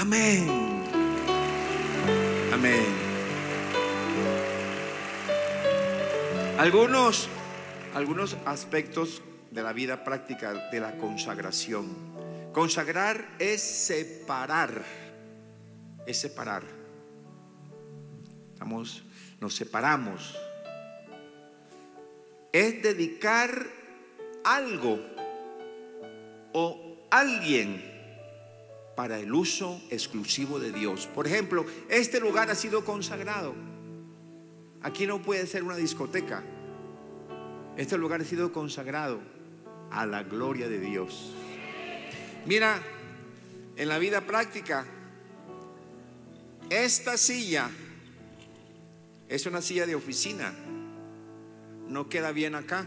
Amén. Amén. Algunos aspectos de la vida práctica de la consagración. Consagrar es separar. Es separar. Nos separamos. Es dedicar algo o alguien para el uso exclusivo de Dios. Por ejemplo, este lugar ha sido consagrado. Aquí no puede ser una discoteca. Este lugar ha sido consagrado a la gloria de Dios. Mira, en la vida práctica, esta silla es una silla de oficina. No queda bien acá.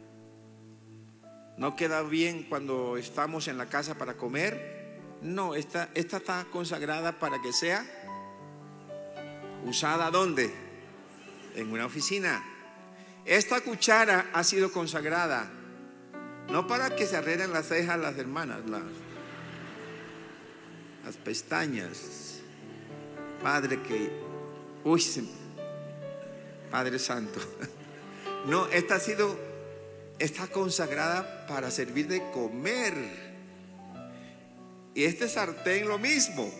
No queda bien cuando estamos en la casa para comer. No, esta está consagrada para que sea usada ¿dónde? En una oficina. Esta cuchara ha sido consagrada no para que se arreglen las cejas las hermanas, las pestañas. Padre Santo. No, está consagrada para servir de comer. Y este sartén lo mismo.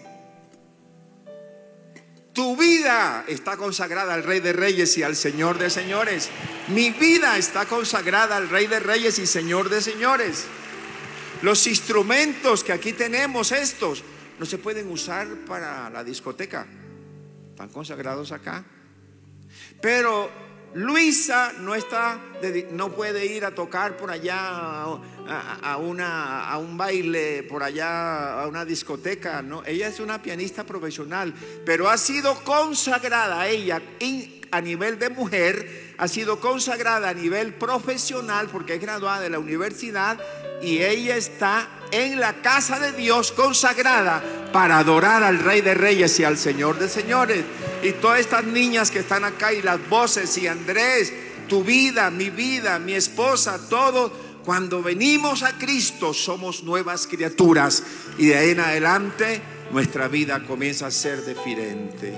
Tu vida está consagrada al Rey de Reyes y al Señor de Señores. Mi vida está consagrada al Rey de Reyes y Señor de Señores. Los instrumentos que aquí tenemos, estos, no se pueden usar para la discoteca. Están consagrados acá. Pero Luisa no puede ir a tocar por allá a un baile, por allá a una discoteca, ¿no? Ella es una pianista profesional, pero ha sido consagrada ella a nivel de mujer, ha sido consagrada a nivel profesional porque es graduada de la universidad y ella está en la casa de Dios consagrada para adorar al Rey de Reyes y al Señor de Señores. Y todas estas niñas que están acá y las voces y Andrés, tu vida, mi esposa, todo, cuando venimos a Cristo somos nuevas criaturas y de ahí en adelante nuestra vida comienza a ser diferente.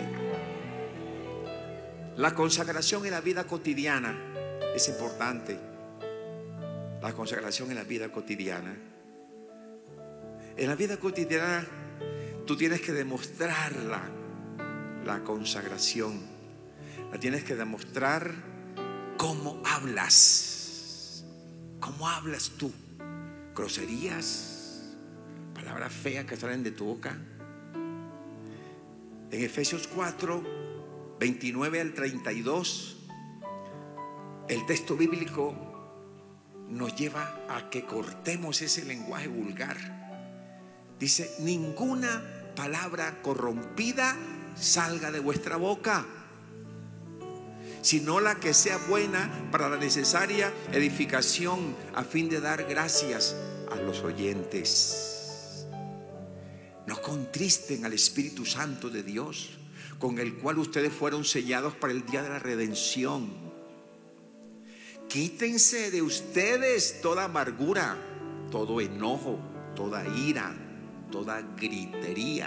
La consagración en la vida cotidiana es importante. La consagración en la vida cotidiana. En la vida cotidiana tú tienes que demostrar la consagración. La tienes que demostrar cómo hablas. ¿Cómo hablas tú? Groserías, palabras feas que salen de tu boca. En Efesios 4, 29 al 32, el texto bíblico nos lleva a que cortemos ese lenguaje vulgar. Dice: ninguna palabra corrompida salga de vuestra boca, sino la que sea buena para la necesaria edificación, a fin de dar gracias a los oyentes. No contristen al Espíritu Santo de Dios, con el cual ustedes fueron sellados para el día de la redención. Quítense de ustedes toda amargura, todo enojo, toda ira, toda gritería,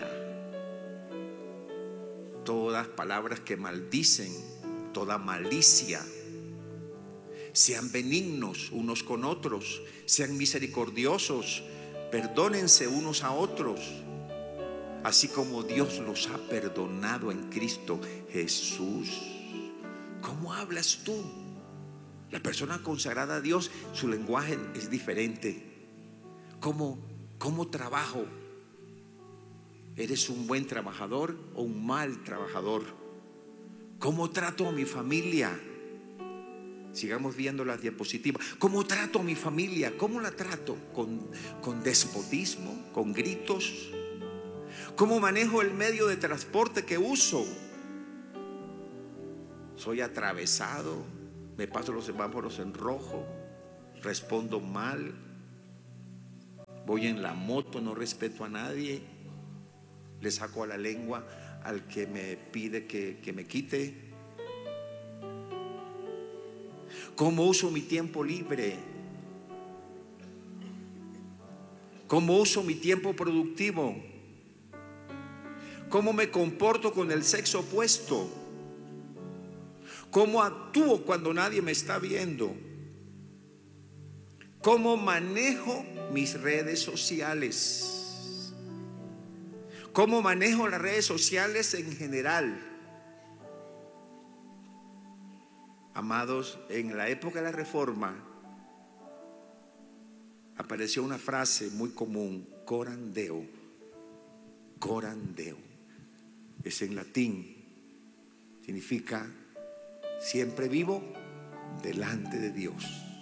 todas palabras que maldicen, toda malicia. Sean benignos unos con otros, sean misericordiosos, perdónense unos a otros, así como Dios los ha perdonado en Cristo Jesús. ¿Cómo hablas tú? La persona consagrada a Dios, su lenguaje es diferente. ¿Cómo trabajo? ¿Eres un buen trabajador o un mal trabajador? ¿Cómo trato a mi familia? Sigamos viendo las diapositivas. ¿Cómo trato a mi familia? ¿Cómo la trato? ¿Con despotismo? ¿Con gritos? ¿Cómo manejo el medio de transporte que uso? ¿Soy atravesado? ¿Me paso los semáforos en rojo? ¿Respondo mal? ¿Voy en la moto? ¿No respeto a nadie? ¿Le saco a la lengua al que me pide que me quite? ¿Cómo uso mi tiempo libre? ¿Cómo uso mi tiempo productivo? cómo me comporto con el sexo opuesto, cómo actúo cuando nadie me está viendo, cómo manejo mis redes sociales, cómo manejo las redes sociales en general. Amados, en la época de la Reforma apareció una frase muy común, coram Deo. Coram Deo es en latín, significa siempre vivo delante de Dios,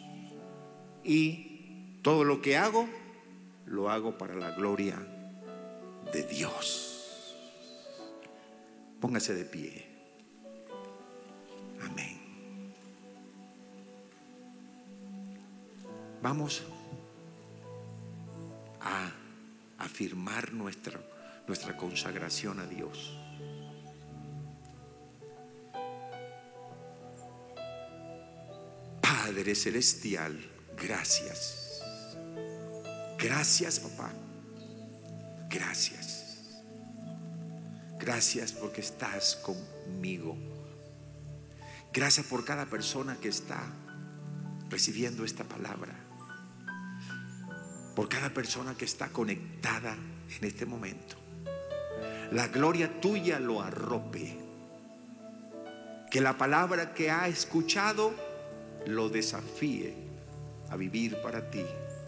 y todo lo que hago lo hago para la gloria de Dios. Póngase de pie. Amén. Vamos a afirmar nuestra consagración a Dios. Padre celestial, gracias. Gracias, papá. Gracias. Gracias porque estás conmigo. Gracias por cada persona que está recibiendo esta palabra, por cada persona que está conectada en este momento. La gloria tuya lo arrope. Que la palabra que ha escuchado lo desafíe a vivir para ti.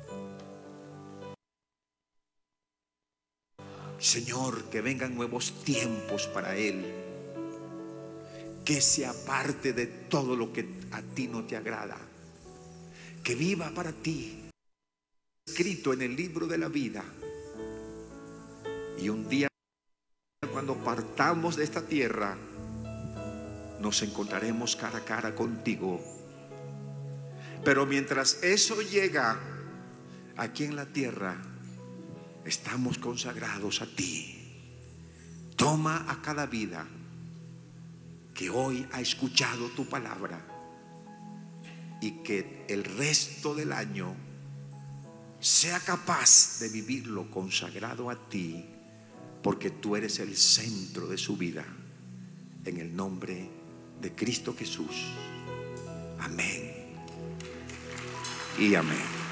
Señor, que vengan nuevos tiempos para él, que se aparte de todo lo que a ti no te agrada, que viva para ti, escrito en el libro de la vida. Y un día, cuando partamos de esta tierra, nos encontraremos cara a cara contigo. Pero mientras eso llega, aquí en la tierra estamos consagrados a ti. Toma a cada vida que hoy ha escuchado tu palabra, y que el resto del año sea capaz de vivirlo consagrado a ti, porque tú eres el centro de su vida. En el nombre de Cristo Jesús. Amén y amén.